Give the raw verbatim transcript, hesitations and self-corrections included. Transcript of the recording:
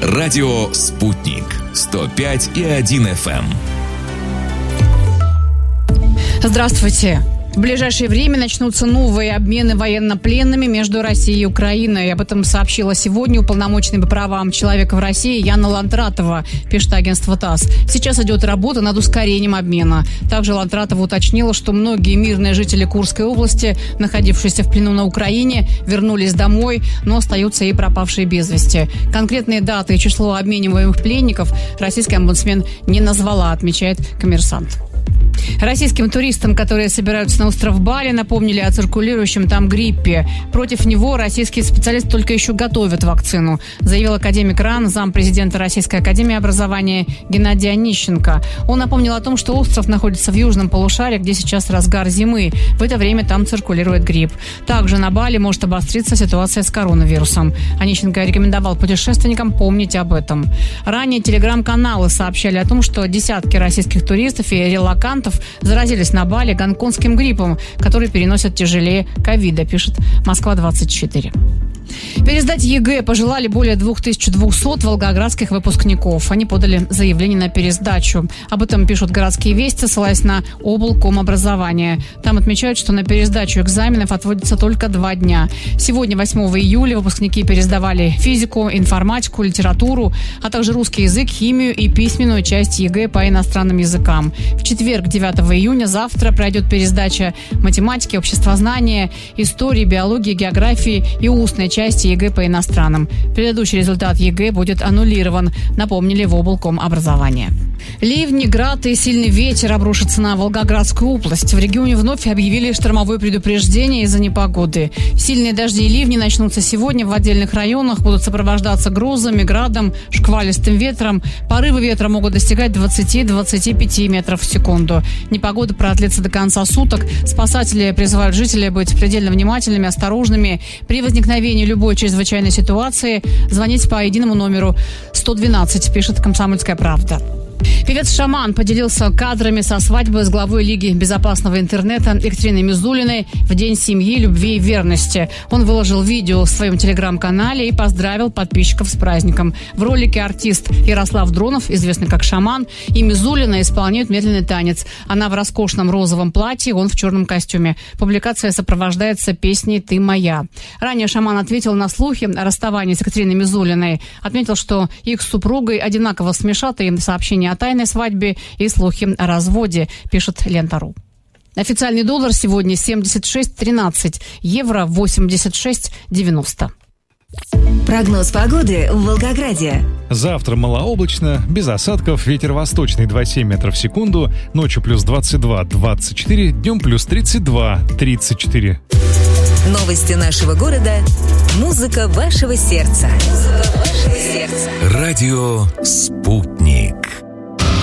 Радио «Спутник». сто пять и один эф эм. Здравствуйте. В ближайшее время начнутся новые обмены военнопленными между Россией и Украиной. Об этом сообщила сегодня уполномоченный по правам человека в России Яна Лантратова, пишет агентство ТАСС. Сейчас идет работа над ускорением обмена. Также Лантратова уточнила, что многие мирные жители Курской области, находившиеся в плену на Украине, вернулись домой, но остаются и пропавшие без вести. Конкретные даты и число обмениваемых пленников российский омбудсмен не назвала, отмечает «Коммерсант». Российским туристам, которые собираются на остров Бали, напомнили о циркулирующем там гриппе. Против него российские специалисты только еще готовят вакцину, заявил академик РАН, зампрезидента Российской академии образования Геннадий Онищенко. Он напомнил о том, что остров находится в южном полушарии, где сейчас разгар зимы. В это время там циркулирует грипп. Также на Бали может обостриться ситуация с коронавирусом. Онищенко рекомендовал путешественникам помнить об этом. Ранее телеграм-каналы сообщали о том, что десятки российских туристов и релокантов заразились на Бали гонконгским гриппом, который переносят тяжелее ковида, пишет Москва двадцать четыре. Пересдать ЕГЭ пожелали более две тысячи двести волгоградских выпускников. Они подали заявление на пересдачу. Об этом пишут «Городские вести», ссылаясь на облкомобразования. Там отмечают, что на пересдачу экзаменов отводится только два дня. Сегодня, восьмого июля, выпускники пересдавали физику, информатику, литературу, а также русский язык, химию и письменную часть ЕГЭ по иностранным языкам. В четверг, девятого июня, завтра пройдет пересдача математики, обществознания, истории, биологии, географии и устной части части ЕГЭ по иностранным. Предыдущий результат ЕГЭ будет аннулирован, напомнили в облкомобразования. Ливни, град и сильный ветер обрушатся на Волгоградскую область. В регионе вновь объявили штормовое предупреждение из-за непогоды. Сильные дожди и ливни начнутся сегодня. В отдельных районах будут сопровождаться грозами, градом, шквалистым ветром. Порывы ветра могут достигать двадцать-двадцать пять метров в секунду. Непогода продлится до конца суток. Спасатели призывают жителей быть предельно внимательными, осторожными. При возникновении любой чрезвычайной ситуации звонить по единому номеру сто двенадцать, пишет «Комсомольская правда». Певец Шаман поделился кадрами со свадьбы с главой Лиги безопасного интернета Екатериной Мизулиной в День семьи, любви и верности. Он выложил видео в своем телеграм-канале и поздравил подписчиков с праздником. В ролике артист Ярослав Дронов, известный как Шаман, и Мизулина исполняют медленный танец. Она в роскошном розовом платье, он в черном костюме. Публикация сопровождается песней «Ты моя». Ранее Шаман ответил на слухи о расставании с Екатериной Мизулиной. Отметил, что их с супругой одинаково смешат им сообщения о тайной свадьбе и слухи о разводе, пишет Лента.ру. Официальный доллар сегодня семьдесят шесть тринадцать, евро восемьдесят шесть девяносто. Прогноз погоды в Волгограде. Завтра малооблачно, без осадков, ветер восточный двадцать семь метров в секунду, ночью плюс двадцать два двадцать четыре, днем плюс тридцать два тридцать четыре. Новости нашего города, музыка вашего сердца. Музыка вашего сердца. Радио «Спутник».